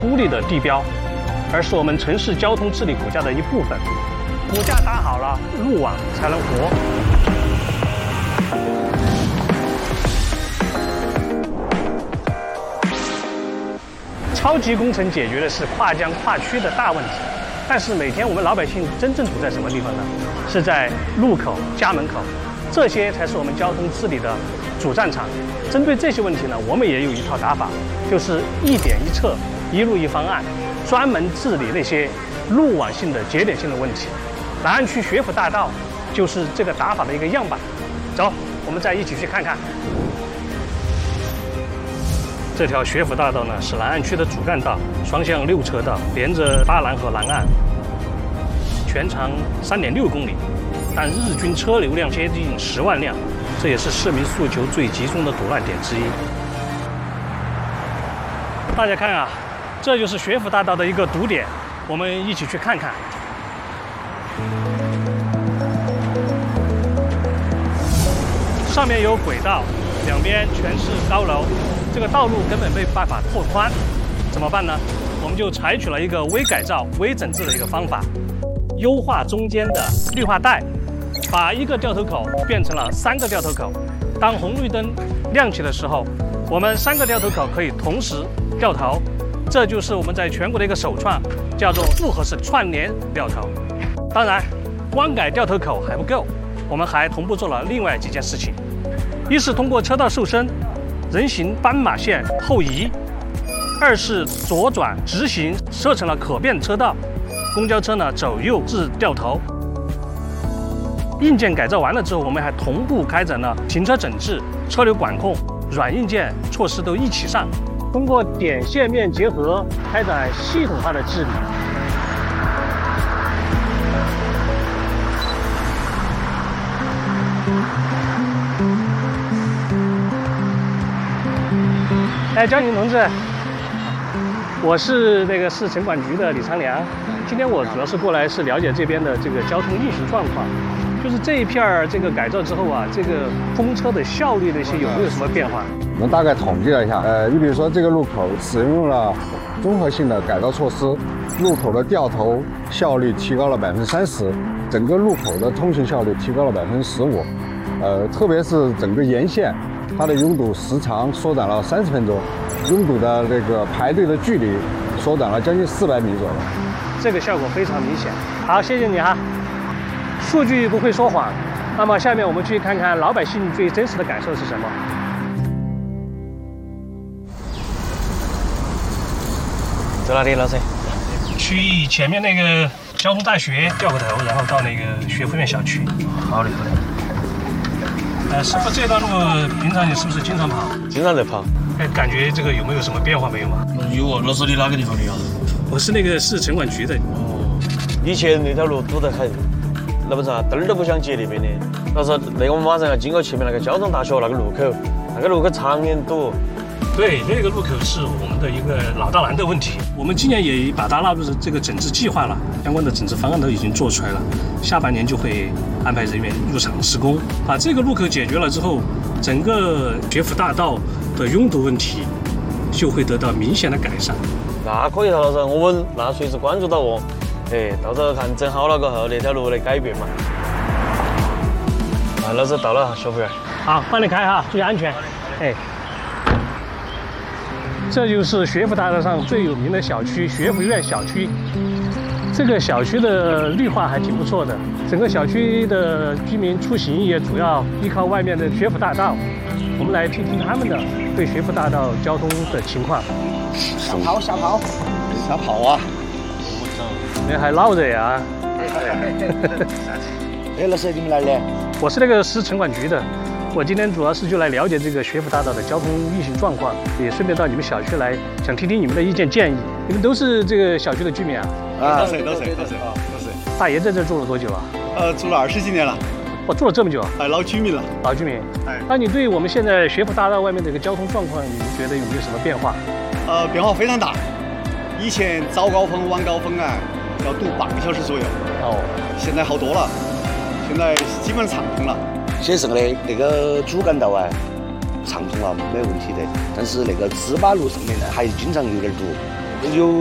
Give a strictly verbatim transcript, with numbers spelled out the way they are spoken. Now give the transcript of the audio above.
孤立的地标，而是我们城市交通治理骨架的一部分。骨架打好了，路网才能活。超级工程解决的是跨江跨区的大问题，但是每天我们老百姓真正处在什么地方呢？是在路口、家门口，这些才是我们交通治理的主战场。针对这些问题呢，我们也有一套打法，就是一点一策、一路一方案，专门治理那些路网性的节点性的问题。南岸区学府大道就是这个打法的一个样板。走，我们再一起去看看。这条学府大道呢，是南岸区的主干道，双向六车道，连着巴南和南岸，全长三点六公里，但日均车流量接近十万辆，这也是市民诉求最集中的堵乱点之一。大家看啊，这就是学府大道的一个堵点，我们一起去看看。上面有轨道，两边全是高楼，这个道路根本没办法拓宽，怎么办呢？我们就采取了一个微改造、微整治的一个方法，优化中间的绿化带，把一个掉头口变成了三个掉头口。当红绿灯亮起的时候，我们三个掉头口可以同时掉头，这就是我们在全国的一个首创，叫做复合式串联掉头。当然，光改掉头口还不够，我们还同步做了另外几件事情。一是通过车道瘦身，人行斑马线后移；二是左转直行设成了可变车道，公交车呢走右至掉头。硬件改造完了之后，我们还同步开展了停车整治、车流管控、软硬件措施都一起上，通过点线面结合，开展系统化的治理。哎，交警同志，我是那个市城管局的李长良。今天我主要是过来是了解这边的这个交通运行状况，就是这一片儿这个改造之后啊，这个通车的效率那些有没有什么变化？ 我们大概统计了一下，呃，你比如说这个路口使用了综合性的改造措施，路口的掉头效率提高了百分之三十，整个路口的通行效率提高了百分之十五，呃，特别是整个沿线。它的拥堵时长缩短了三十分钟，拥堵的那个排队的距离缩短了将近四百米左右， 这个效果非常明显。好，谢谢你哈。数据不会说谎，那么下面我们去看看老百姓最真实的感受是什么。 走哪里，老师？ 去前面那个交通大学掉个头，然后到那个学府院小区。 好的，好的。 呃，师傅，这段路平常你是不是经常跑？ 经常在跑。 哎，感觉这个有没有什么变化没有嘛？ 有啊，老师，你哪个地方的呀？ 我是那个市城管局的。 哦，以前那条路堵得很，那不是啊，灯儿都不想接那边的。但是那个我们马上要经过前面那个交通大学那个路口，那个路口常年堵。 对，那个路口是我们的一个老大难的问题。我们今年也把它纳入这个整治计划了，相关的整治方案都已经做出来了。下半年就会安排人员入场施工，把这个路口解决了之后，整个学府大道的拥堵问题就会得到明显的改善。 那可以了，老师，我们那随时关注到哦。哎，到时候看整好了过后，那条路来改变嘛。啊，老师到了，学服员。 好，帮你开哈，注意安全。哎。这就是学府大道上最有名的小区学府院小区，这个小区的绿化还挺不错的，整个小区的居民出行也主要依靠外面的学府大道。我们来听听他们的对学府大道交通的情况。 小跑小跑小跑啊！ 你还闹着呀？ 哎，老师，你们哪儿的？ 我是那个市城管局的。我今天主要是就来了解这个学府大道的交通运行状况，也顺便到你们小区来，想听听你们的意见建议。你们都是这个小区的居民啊？ 啊， 都是都是都是都是。 大爷在这住了多久了？ 呃，住了二十几年了。 我住了这么久？ 哎，老居民了。 老居民。 哎， 那你对我们现在学府大道外面这个交通状况，你们觉得有没有什么变化？ 呃，变化非常大。以前早高峰、晚高峰啊，要堵半个小时左右。 哦。现在好多了，现在基本上畅通了。 先是那那个主干道啊，畅通了没问题的，但是那个芝麻路上面呢，还经常有点堵。 有